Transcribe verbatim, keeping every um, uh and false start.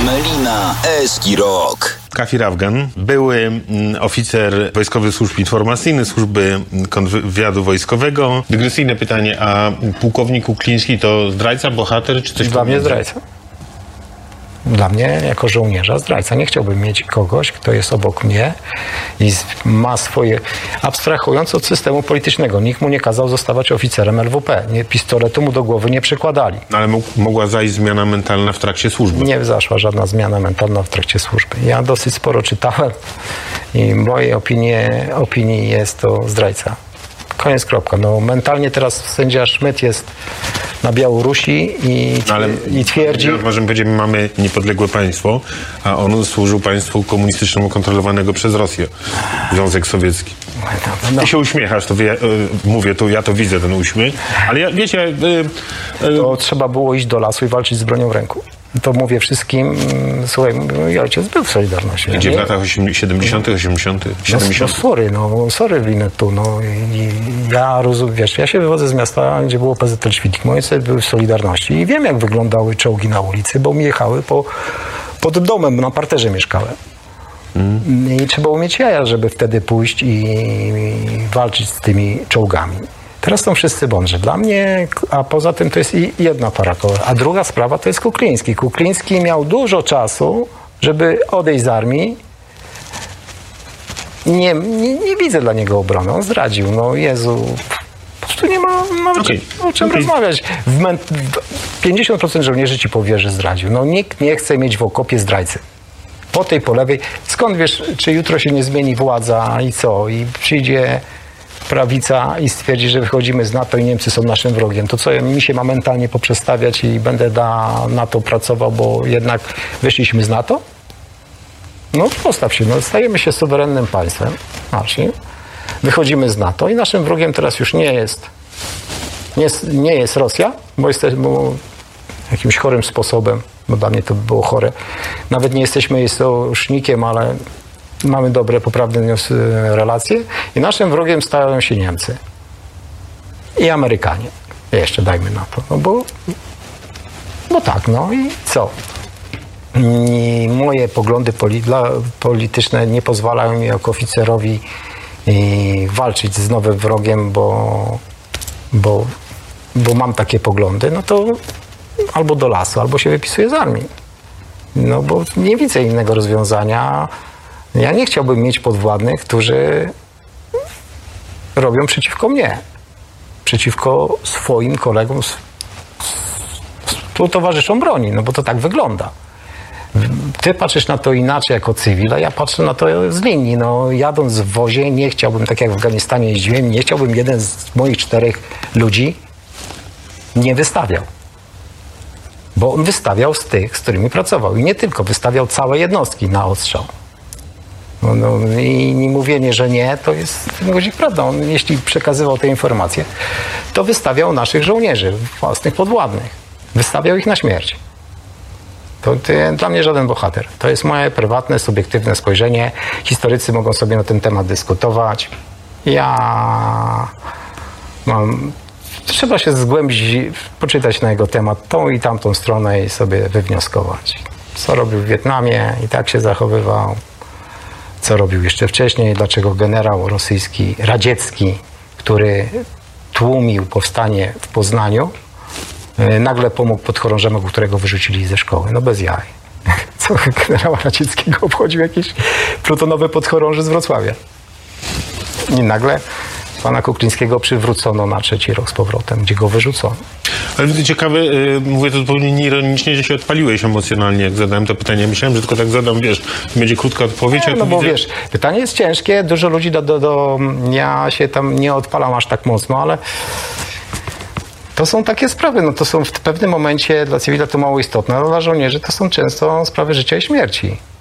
Melina Eskirok. Kafir Afgan, były oficer wojskowych służb informacyjnych, służby kontrwywiadu wojskowego. Dygresyjne pytanie, a pułkownik Kukliński to zdrajca, bohater, czy coś? Dla mnie zdrajca. Dla mnie, jako żołnierza, zdrajca. Nie chciałbym mieć kogoś, kto jest obok mnie i ma swoje... Abstrahując od systemu politycznego. Nikt mu nie kazał zostawać oficerem L W P. Nie, pistoletu mu do głowy nie przykładali. Ale mógł, mogła zajść zmiana mentalna w trakcie służby. Nie zaszła żadna zmiana mentalna w trakcie służby. Ja dosyć sporo czytałem i w mojej opinii, opinii jest to zdrajca. Koniec, kropka. No, mentalnie teraz sędzia Szmyt jest na Białorusi i, no, ale, i twierdzi... Możemy powiedzieć, mamy niepodległe państwo, a on służył państwu komunistycznemu kontrolowanego przez Rosję. Związek Sowiecki. No, no. Ty się uśmiechasz, to wie, mówię, to ja to widzę, ten uśmiech, ale ja, wiecie... Y, y, to trzeba było iść do lasu i walczyć z bronią w ręku. To mówię wszystkim, słuchaj, mój ojciec był w Solidarności. Gdzie w latach siedemdziesiątych, osiemdziesiątych, siedemdziesiątych? No, no sorry, no sorry, Linetu, no i ja rozumiem, wiesz, ja się wywodzę z miasta, gdzie było P Z L Świdnik. Moje ojciec był w Solidarności i wiem, jak wyglądały czołgi na ulicy, bo mi jechały po, pod domem, na parterze mieszkałem. Mm. I trzeba było mieć jaja, żeby wtedy pójść i, i walczyć z tymi czołgami. Teraz są wszyscy mądrzy. Dla mnie, a poza tym to jest jedna para koła. A druga sprawa to jest Kukliński. Kukliński miał dużo czasu, żeby odejść z armii. Nie, nie, nie widzę dla niego obrony. On zdradził. No Jezu, po prostu nie ma nawet okay. o czym okay. rozmawiać. W men- pięćdziesiąt procent żołnierzy ci powie, że zdradził. No nikt nie chce mieć w okopie zdrajcy. Po tej, po lewej. Skąd wiesz, czy jutro się nie zmieni władza i co? I przyjdzie... prawica i stwierdzi, że wychodzimy z NATO i Niemcy są naszym wrogiem. To co, mi się ma mentalnie poprzestawiać i będę na NATO pracował, bo jednak wyszliśmy z NATO? No postaw się, no stajemy się suwerennym państwem, naszym, wychodzimy z NATO i naszym wrogiem teraz już nie jest nie, nie jest Rosja, bo jesteśmy jakimś chorym sposobem, bo dla mnie to by było chore. Nawet nie jesteśmy jej sojusznikiem, ale mamy dobre, poprawne relacje i naszym wrogiem stają się Niemcy i Amerykanie. Jeszcze dajmy na to, no bo, bo tak, no i co? I moje poglądy poli- polityczne nie pozwalają mi jako oficerowi walczyć z nowym wrogiem, bo, bo, bo mam takie poglądy, no to albo do lasu, albo się wypisuję z armii. No bo nie widzę innego rozwiązania. Ja nie chciałbym mieć podwładnych, którzy robią przeciwko mnie. Przeciwko swoim kolegom, współtowarzyszom broni, no bo to tak wygląda. Ty patrzysz na to inaczej jako cywil, a ja patrzę na to z linii. No, jadąc w wozie nie chciałbym, tak jak w Afganistanie jeździłem, nie chciałbym jeden z moich czterech ludzi nie wystawiał. Bo on wystawiał z tych, z którymi pracował. I nie tylko, wystawiał całe jednostki na odstrzał. No, no, i, i mówienie, że nie, to jest godzik prawda. On, jeśli przekazywał te informacje, to wystawiał naszych żołnierzy, własnych podwładnych. Wystawiał ich na śmierć. To, to dla mnie żaden bohater. To jest moje prywatne, subiektywne spojrzenie. Historycy mogą sobie na ten temat dyskutować. Ja mam... Trzeba się zgłębić, poczytać na jego temat tą i tamtą stronę i sobie wywnioskować. Co robił w Wietnamie i tak się zachowywał. Co robił jeszcze wcześniej, dlaczego generał rosyjski, radziecki, który tłumił powstanie w Poznaniu, nagle pomógł podchorążemu, którego wyrzucili ze szkoły. No bez jaj. Co generała radzieckiego obchodził jakieś plutonowe podchorąży z Wrocławia. I nagle pana Kuklińskiego przywrócono na trzeci rok z powrotem, gdzie go wyrzucono. Ale ciekawe, yy, mówię to zupełnie nieironicznie, że się odpaliłeś emocjonalnie, jak zadałem to pytanie. Myślałem, że tylko tak zadam, wiesz, będzie krótka odpowiedź. Nie, a no bo widzę... wiesz, pytanie jest ciężkie, dużo ludzi do, do, do... Ja się tam nie odpalam aż tak mocno, ale to są takie sprawy, no to są w pewnym momencie dla cywila to mało istotne, ale dla żołnierzy to są często sprawy życia i śmierci.